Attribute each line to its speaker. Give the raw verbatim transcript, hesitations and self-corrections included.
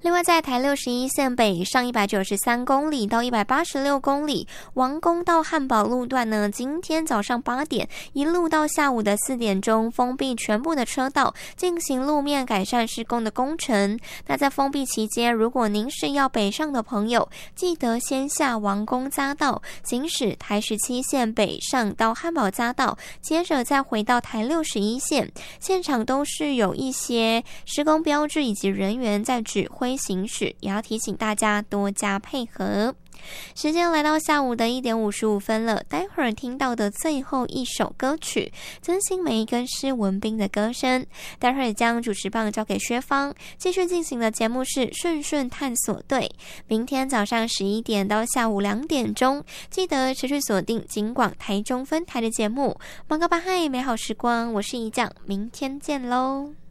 Speaker 1: 另外在台六十一线北上一百九十三公里到一百八十六公里，王宫到汉宝路段呢，今天早上八点一路到下午的四点钟封闭全部的车道，进行路面改善施工的工程。那在封闭期间，如果您是要北上的朋友，记得先下王宫匝道，行驶台十七线北上到汉宝匝道，接着再回到台六十一线。现场都是有一些施工标志以及人员在指挥行驶，也要提醒大家多加配合。时间来到下午的一点五十五分了，待会儿听到的最后一首歌曲，曾心梅跟施文彬的歌声。待会儿将主持棒交给薛芳，继续进行的节目是顺顺探索队。明天早上十一点到下午两点钟，记得持续锁定警广台中分台的节目。芒格巴嗨美好时光，我是怡酱，明天见喽。